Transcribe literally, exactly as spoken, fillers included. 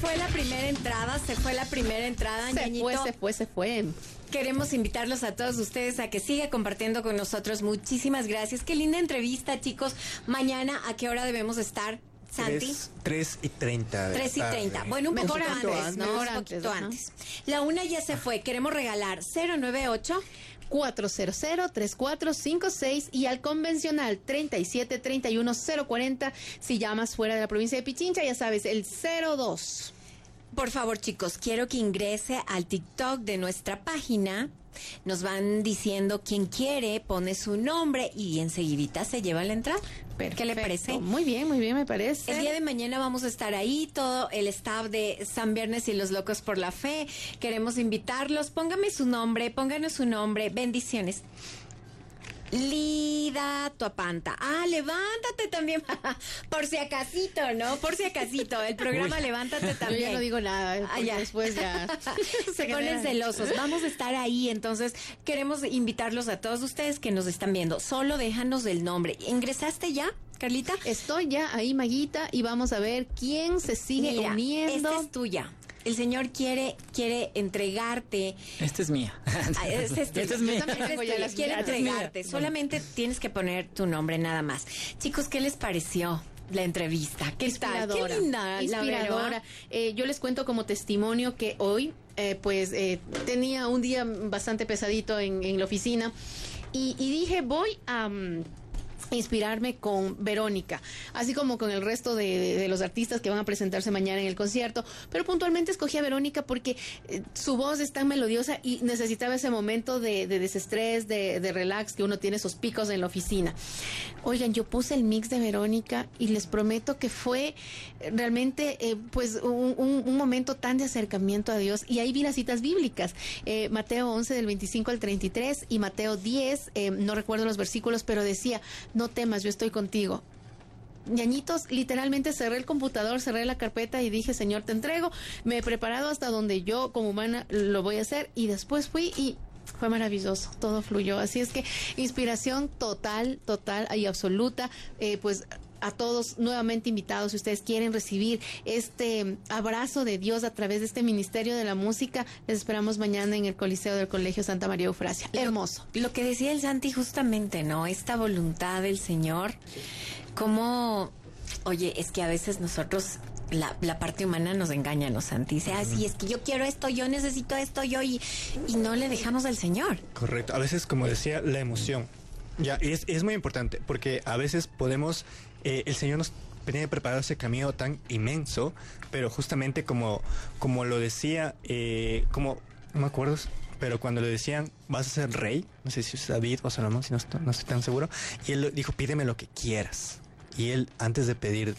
fue la primera entrada, se fue la primera entrada, Se Ñañito. fue, se fue, se fue. Queremos invitarlos a todos ustedes a que siga compartiendo con nosotros. Muchísimas gracias. Qué linda entrevista, chicos. Mañana, ¿a qué hora debemos estar, Santi? tres y treinta. tres y treinta. Bueno, un poquito antes, antes, ¿no? ¿no? Un poquito antes. La una ya se fue. Queremos regalar cero nueve ocho cuatro cero cero, tres cuatro cinco seis y al convencional treinta y siete, treinta y uno, cero cuarenta. Si llamas fuera de la provincia de Pichincha, ya sabes, el cero dos. Por favor, chicos, quiero que ingrese al TikTok de nuestra página. Nos van diciendo quién quiere, pone su nombre y enseguidita se lleva la entrada. ¿Qué le parece? Muy bien, muy bien, me parece. El día de mañana vamos a estar ahí, todo el staff de San Viernes y los Locos por la Fe. Queremos invitarlos. Póngame su nombre, pónganos su nombre. Bendiciones. Lida Tuapanta. Ah, levántate también. Por si acasito, ¿no? Por si acasito. El programa Uy. Levántate también. Yo ya no digo nada, Ah, ya. después ya se ponen celosos. Vamos a estar ahí, entonces queremos invitarlos a todos ustedes que nos están viendo. Solo déjanos el nombre. ¿Ingresaste ya, Carlita? Estoy ya ahí, Maguita, y vamos a ver quién se sigue Mira, uniendo. esta es tuya. El Señor quiere quiere entregarte. Esta es mía. Ah, esta es tuya. Esta es mía. Esta es tuya. las Quiere mías. entregarte. Esta es mía. Solamente tienes que poner tu nombre nada más. Chicos, ¿qué les pareció la entrevista? ¿Qué tal? Qué linda. Inspiradora. La Eh, yo les cuento como testimonio que hoy, eh, pues, eh, tenía un día bastante pesadito en, en la oficina y, y dije, voy a... Um, inspirarme con Verónica, así como con el resto de, de, de los artistas que van a presentarse mañana en el concierto, pero puntualmente escogí a Verónica porque eh, su voz es tan melodiosa y necesitaba ese momento de, de desestrés, de, de relax que uno tiene esos picos en la oficina. Oigan, yo puse el mix de Verónica y les prometo que fue realmente eh, pues un, un, un momento tan de acercamiento a Dios, y ahí vi las citas bíblicas, eh, Mateo once del veinticinco al treinta y tres y Mateo diez, eh, no recuerdo los versículos, pero decía: no temas, yo estoy contigo. Ñañitos, literalmente cerré el computador, cerré la carpeta y dije, Señor, te entrego. Me he preparado hasta donde yo como humana lo voy a hacer, y después fui y fue maravilloso, todo fluyó. Así es que inspiración total, total y absoluta. Eh, pues a todos nuevamente invitados, si ustedes quieren recibir este abrazo de Dios a través de este ministerio de la música, les esperamos mañana en el Coliseo del Colegio Santa María Eufrasia. Hermoso. Lo que decía el Santi justamente, ¿no? Esta voluntad del Señor, como, oye, es que a veces nosotros, la, la parte humana nos engaña, ¿no, Santi? Dice, ah, sí, es que yo quiero esto, yo necesito esto, yo, y, y no le dejamos al Señor. Correcto. A veces, como decía, la emoción. Ya, y es, es muy importante, porque a veces podemos, eh, el Señor nos tenía preparado ese camino tan inmenso, pero justamente como, como lo decía, eh, como, no me acuerdo, pero cuando le decían, vas a ser rey, no sé si es David o Salomón, si no, estoy- no estoy tan seguro, y él dijo, pídeme lo que quieras. Y él, antes de pedir